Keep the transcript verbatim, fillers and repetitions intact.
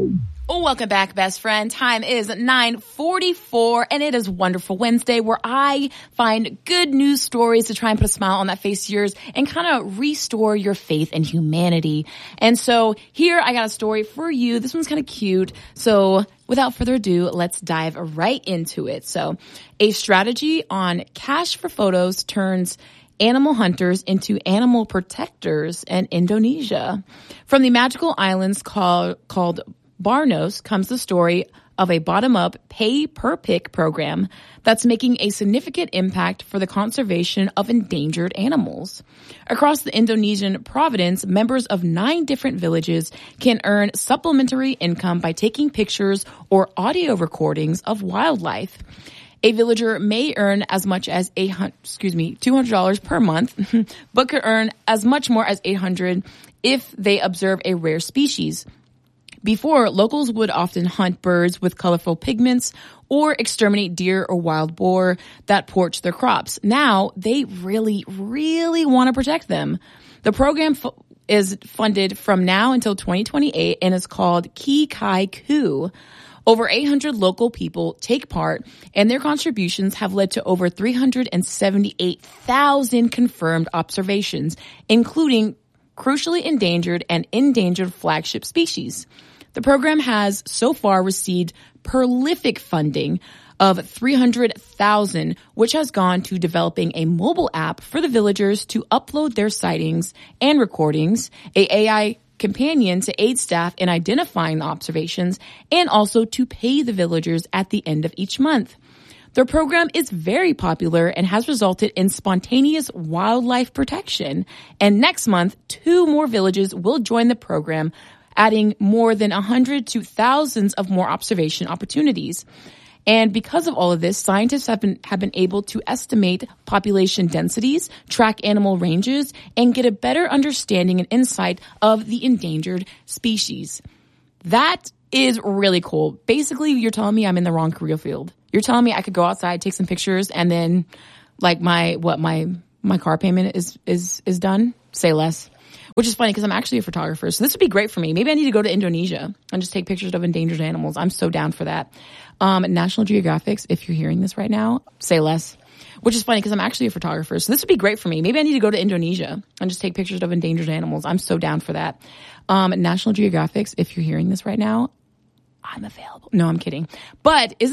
Oh, welcome back, best friend. Time is nine forty-four, and it is Wonderful Wednesday, where I find good news stories to try and put a smile on that face of yours and kind of restore your faith in humanity. And so here I got a story for you. This one's kind of cute. So without further ado, let's dive right into it. So a strategy on cash for photos turns animal hunters into animal protectors in Indonesia. From the magical islands called, called Barnos comes the story of a bottom-up pay-per-pick program that's making a significant impact for the conservation of endangered animals. Across the Indonesian province, members of nine different villages can earn supplementary income by taking pictures or audio recordings of wildlife. A villager may earn as much as eight hundred, excuse me, two hundred dollars per month, but could earn as much more as eight hundred dollars if they observe a rare species. Before, locals would often hunt birds with colorful pigments or exterminate deer or wild boar that poach their crops. Now, they really, really want to protect them. The program f- is funded from now until twenty twenty-eight and is called Ki Kai Ku. Over eight hundred local people take part, and their contributions have led to over three hundred seventy-eight thousand confirmed observations, including crucially endangered and endangered flagship species. The program has so far received prolific funding of three hundred thousand dollars, which has gone to developing a mobile app for the villagers to upload their sightings and recordings, a AI companion to aid staff in identifying the observations, and also to pay the villagers at the end of each month. Their program is very popular and has resulted in spontaneous wildlife protection. And next month, two more villages will join the program, adding more than one hundred to thousands of more observation opportunities. And because of all of this, scientists have been, have been able to estimate population densities, track animal ranges, and get a better understanding and insight of the endangered species. That is really cool. Basically, you're telling me I'm in the wrong career field. You're telling me I could go outside, take some pictures, and then like my, what, my, my car payment is, is, is done? Say less. Which is funny because I'm actually a photographer. So this would be great for me. Maybe I need to go to Indonesia and just take pictures of endangered animals. I'm so down for that. Um, National Geographic, if you're hearing this right now, say less. Which is funny because I'm actually a photographer. So this would be great for me. Maybe I need to go to Indonesia and just take pictures of endangered animals. I'm so down for that. Um, National Geographic, if you're hearing this right now, I'm available. No, I'm kidding. But is